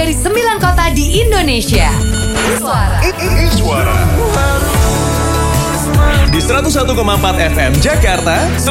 dari 9 kota di Indonesia. Suara di 101,4 FM Jakarta,